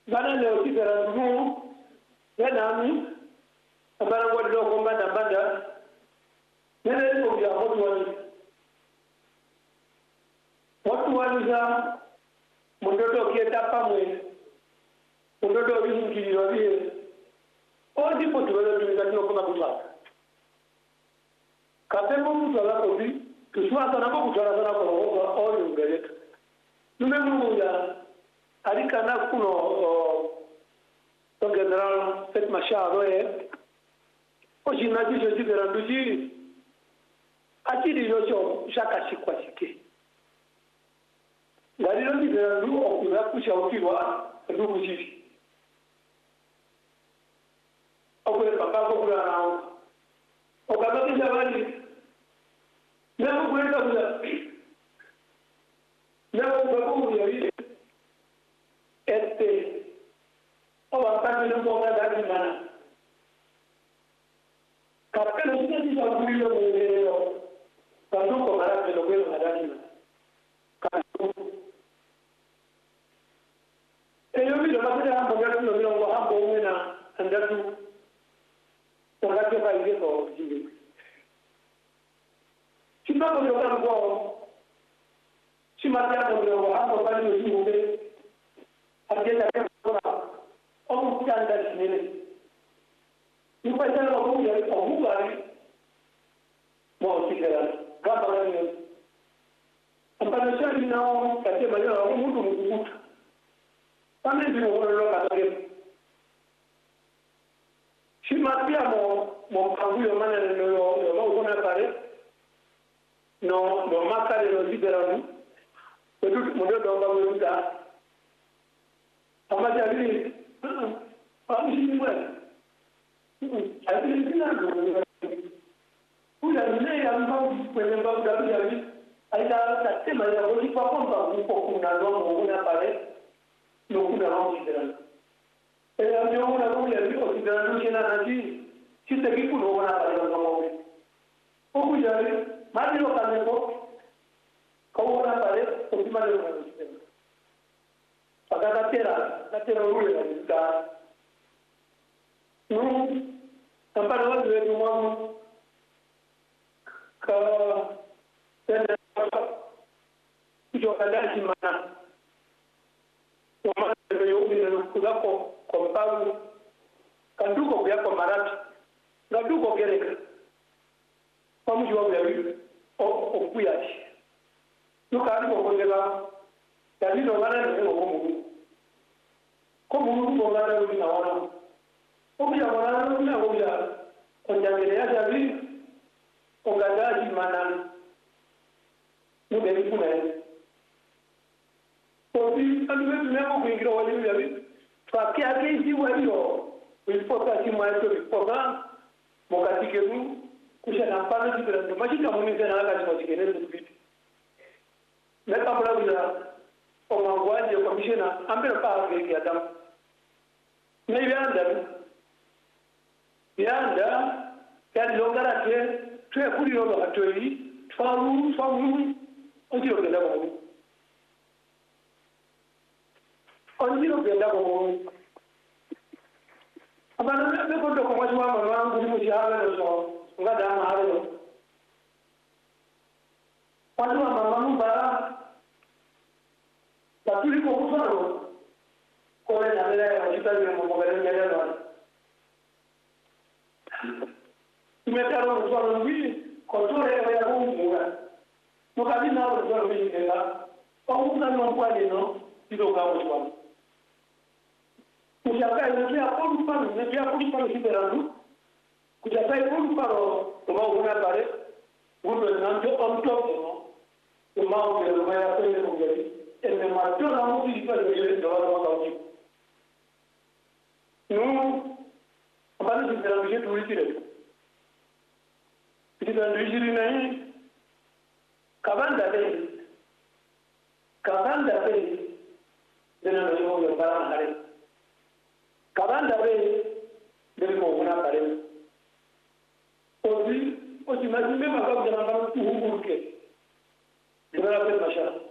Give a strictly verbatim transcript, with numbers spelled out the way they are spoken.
bana leo kidara ndu ya nami abana kwa ndo komba na banda nene ko ya watu wani watu wani za mundodo kieta pamwe mundodo wingi yowie odi po tuwele tungatio kama kutaka kapemo mtu alako bi kuswa sana kwa kutara sana kwa kwa oli ungeleka numengu ya alika na kuno o general Fet Machado e o jinaji je dira nduji akiri yocho shaka sikwa sike ngari lo dira ndu o kuza kusha ukiwa ndu kujifi o kule papa ko kula nao o kama kijabali na kuenda kula na kwa yari este o bastante no ponga dar nada kapelo sisi za kulio mweleo kanduko mara pelo kwelo nadani kanduko eyo bilo mabada hamba ngati no bilo hamba umena andatu ngati kwa ile ko jingi kibapo ndio kanduko simata ndio hamba bali ni ngombe agenda kwa au kutanda nile nipata na kuja kwa hubari mwa sikera kama ni ambapo shari nao katika leo mtu mkukuta kama ndio wao katake shima pia mo mo kanguyo maana ndio ndio unaona pale no no makale no liberalu ndio ndio ndio ndio kama jadi ah mimi mwana hadi ndio ndio kuna nne ambao kwenye mbao jadi aidha tasema ya wodi kwa kwamba huko kuna roho kuna pale ndio kuna roho ndani eh ndio una roho ya hiyo ndio tena naji sisi kitu ndio wana pale ndio mambo huko jadi mali lo kaneko kwa wana pale kwa ndio ndio Pagkatira, natira ule na no tampara watu wetu mwangu ka tena hiyo kadasi mana kama ndio ndio kuzako kwa mpango kanduko kwa kwa marati ngaduko gereka kwa mji wangu ya hivi o okuyachi nukari kwa ngela tadi ndo ngana ndio ngumu ko mungu ngana ndio naona obya ngana ndio obya onjangelea javi ongadaji manana ndio kuna obi aliwe tunako kuingira wale yavi faki yake hizi walio ulipota simu yetu ulipota mokatike tu kusha nampana kibira ndo mashika mimi sana kazi kwa kigenero tupiti na kabla bila omangwaje komishena ambele pa ngeki adam ne yanda yanda kandi longarate twe kuri yo hatoi twaru twaru onjiro genda ko onjiro genda ko abana ne ko to ko majwa mama ngudi mu jala no ngada ma haro majwa mama mba Tapi ko kusaro ko le na le wa kita ni mo ngale ngale no tumetaro kusaro mbi ko to le ya ko muga no kabi na ro kusaro mbi ngela ko una no kwani no tido ka mo kwa kujaka ile ya ko mpano ne ya ko mpano hiberando kujaka ile ko mpano to ma una pare uno na ndio on top no to ma o le ma ya ko le ko ngeli el macho la música de el de la música no aparte de la música tú dices si la música नहीं kabanda de kabanda de de la música para hare kabanda de de ko una pare oji oji imagine ma ka de la música tu huke de la Fet Machado